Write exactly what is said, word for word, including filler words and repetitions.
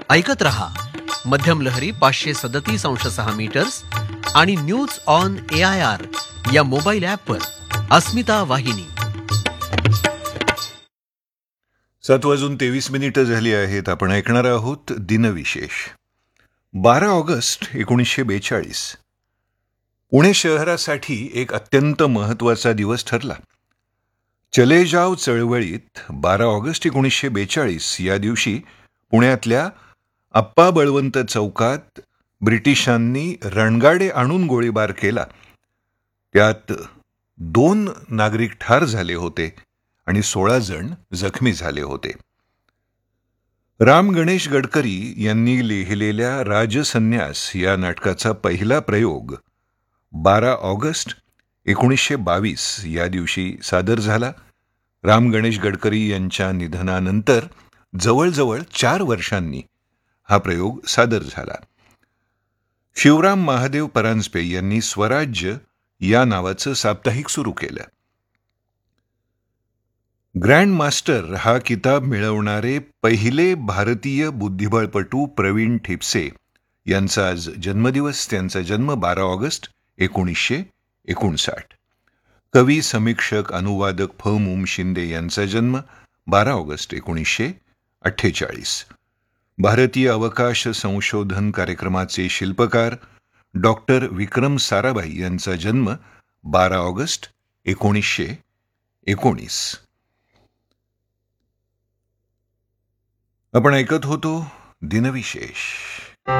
ऐकत रहा मध्यम लहरी पाचशे सदतीस अंश सहा मीटर्स आणि news on A I R या मोबाईल ॲपवर अस्मिता वाहिनी. सात वाजून तेवीस मिनिटं झाली आहेत. आपण ऐकणार आहोत दिनविशेष. बारा ऑगस्ट एकोणीसशे बेचाळीस पुणे शहरासाठी एक अत्यंत महत्वाचा दिवस ठरला. चले जाव चळवळीत बारा ऑगस्ट एकोणीसशे बेचाळीस या दिवशी पुण्यातल्या आप्पा बळवंत चौकात ब्रिटिशांनी रणगाडे आणून गोळीबार केला. त्यात दोन नागरिक ठार झाले होते आणि सोळा जण जखमी झाले होते. राम गणेश गडकरी यांनी लिहिलेल्या राजसन्यास या नाटकाचा पहिला प्रयोग बारा ऑगस्ट एकोणीसशे बावीस या दिवशी सादर झाला. राम गणेश गडकरी यांच्या निधनानंतर जवळजवळ चार वर्षांनी हा प्रयोग सादर झाला. शिवराम महादेव परांजपे यांनी स्वराज्य या नावाचं साप्ताहिक सुरू केलं. ग्रँड मास्टर हा किताब मिळवणारे पहिले भारतीय बुद्धिबळपटू प्रवीण ठिपसे यांचा आज जन्मदिवस. त्यांचा जन्म बारा ऑगस्ट एकोणीसशे एकोणसाठ. कवी, समीक्षक, अनुवादक फ मुम शिंदे यांचा जन्म बारा ऑगस्ट एकोणीसशे अठ्ठेचाळीस. भारतीय अवकाश संशोधन कार्यक्रमाचे शिल्पकार डॉक्टर विक्रम साराभाई यांचा जन्म बारा ऑगस्ट एकोणीसशे एकोणीस. आपण ऐकत होतो दिनविशेष.